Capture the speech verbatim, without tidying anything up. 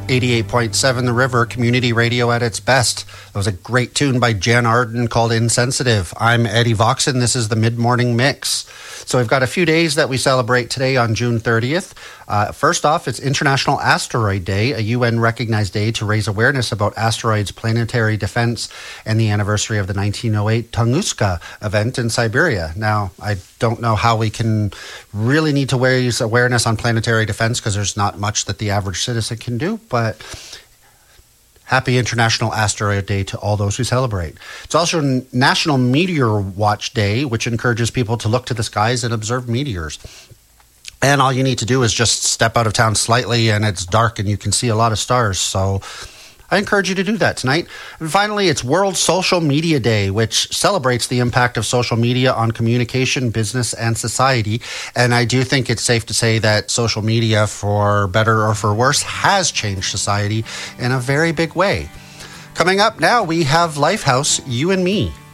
eighty-eight point seven The River, community radio at its best. That was a great tune by Jan Arden called Insensitive. I'm Eddie Voxon. This is the Mid-Morning Mix. So we've got a few days that we celebrate today on June thirtieth. Uh, first off, it's International Asteroid Day, a U N-recognized day to raise awareness about asteroids, planetary defense, and the anniversary of the nineteen oh eight Tunguska event in Siberia. Now, I don't know how we can really need to raise awareness on planetary defense because there's not much that the average citizen can do, but happy International Asteroid Day to all those who celebrate. It's also National Meteor Watch Day, which encourages people to look to the skies and observe meteors. And all you need to do is just step out of town slightly and it's dark and you can see a lot of stars. So I encourage you to do that tonight. And finally, it's World Social Media Day, which celebrates the impact of social media on communication, business, and society. And I do think it's safe to say that social media, for better or for worse, has changed society in a very big way. Coming up now, we have Lifehouse, You and Me.